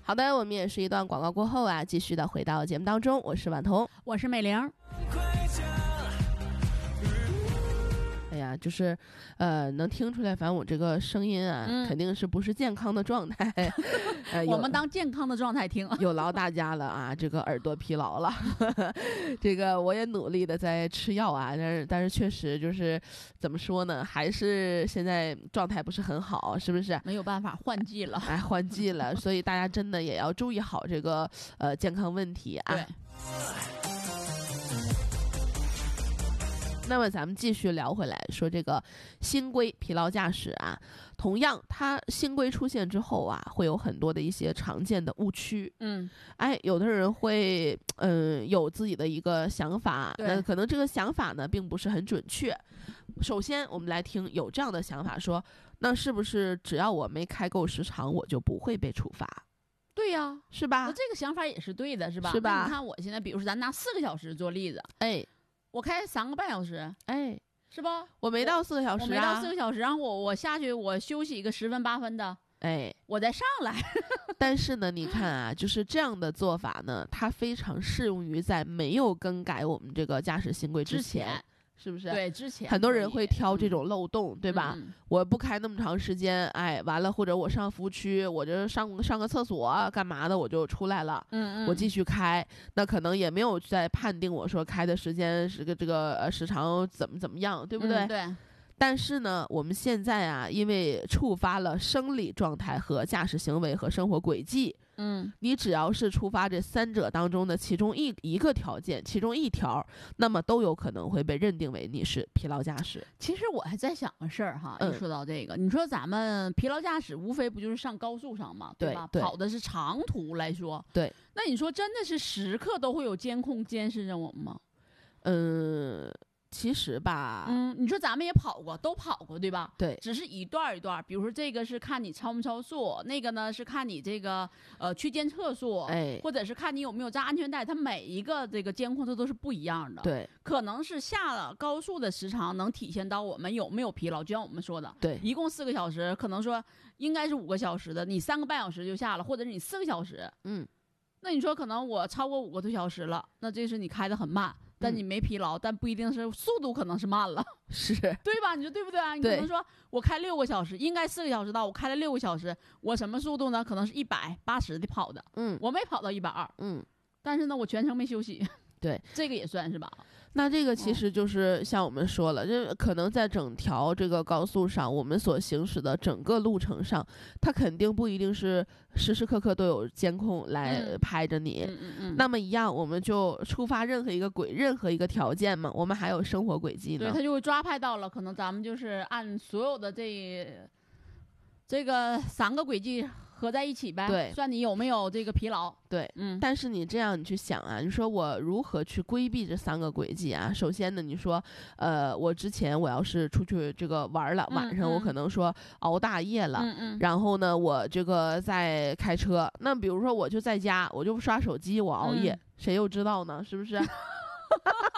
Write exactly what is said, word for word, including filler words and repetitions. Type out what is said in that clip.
好的，我们也是一段广告过后啊，继续的回到节目当中，我是婉彤， 我是美玲。 哎呀，就是，呃，能听出来，反正我这个声音啊，嗯、肯定是不是健康的状态。呃、 我们当健康的状态听， 有劳大家了啊！这个耳朵疲劳了，这个我也努力的在吃药啊，但是但是确实就是怎么说呢，还是现在状态不是很好，是不是？ 没有办法，换季了， 哎，换季了，所以大家真的也要注意好这个呃健康问题啊。 对。 那么咱们继续聊回来，说这个新规疲劳驾驶啊，同样它新规出现之后啊，会有很多的一些常见的误区。 嗯， 哎，有的人会嗯、呃、有自己的一个想法，那可能这个想法呢并不是很准确。首先我们来听有这样的想法说，那是不是只要我没开够时长，我就不会被处罚？ 对呀、啊， 是吧？ 那这个想法也是对的，是吧？ 是吧？ 你看我现在，比如说咱拿四个小时做例子， 哎。 我开三个半小时， 哎， 是吧？ 我没到四个小时、啊、 我没到四个小时，然后我我下去，我休息一个十分八分的， 哎， 我再上来。 但是呢，你看啊，就是这样的做法呢，它非常适用于在没有更改我们这个驾驶新规之前。 之前是不是？ 对，之前很多人会挑这种漏洞，嗯、对吧、嗯？我不开那么长时间，哎，完了，或者我上服务区，我就上上个厕所干嘛的，我就出来了， 嗯嗯， 我继续开，那可能也没有在判定我说开的时间是个这个呃时长怎么怎么样，对不对？ 嗯、对。 但是呢，我们现在啊，因为触发了生理状态和驾驶行为和生活轨迹， 嗯， 你只要是触发这三者当中的其中一一个条件，其中一条，那么都有可能会被认定为你是疲劳驾驶。 其实我还在想个事儿哈， 嗯、 一说到这个，你说咱们疲劳驾驶无非不就是上高速上嘛， 对吧？ 对， 跑的是长途来说， 对。 那你说真的是时刻都会有监控监视着我们吗？ 嗯。其实吧， 嗯，你说咱们也跑过，都跑过，对吧？ 对， 只是一段一段，比如说这个是看你超不超速，那个呢是看你这个呃区间测速， 哎， 或者是看你有没有扎安全带，它每一个这个监控它都是不一样的。 对， 可能是下了高速的时长能体现到我们有没有疲劳，就像我们说的， 对， 一共四个小时，可能说应该是五个小时的，你三个半小时就下了，或者是你四个小时， 嗯， 那你说可能我超过五个多小时了，那这是你开得很慢。但你没疲劳、嗯，但不一定是速度可能是慢了， 是对吧？你说对不对啊？你可能说我开六个小时，应该四个小时到，我开了六个小时，我什么速度呢？可能是一百八十的跑的， 嗯， 我没跑到一百二， 嗯， 但是呢，我全程没休息， 对， 这个也算是吧？ 那这个其实就是像我们说了，这、嗯、可能在整条这个高速上，我们所行驶的整个路程上，它肯定不一定是时时刻刻都有监控来拍着你。 嗯嗯嗯。 那么一样，我们就触发任何一个轨、任何一个条件嘛，我们还有生活轨迹呢。 对，它就会抓拍到了，可能咱们就是按所有的这这个三个轨迹合在一起呗， 对， 算你有没有这个疲劳。 对， 嗯， 但是你这样你去想啊，你说我如何去规避这三个轨迹啊？首先呢，你说，呃，我之前我要是出去这个玩了，晚上我可能说熬大夜了， 嗯嗯， 然后呢，我这个在开车，那比如说我就在家，我就刷手机，我熬夜， 嗯、 谁又知道呢？是不是？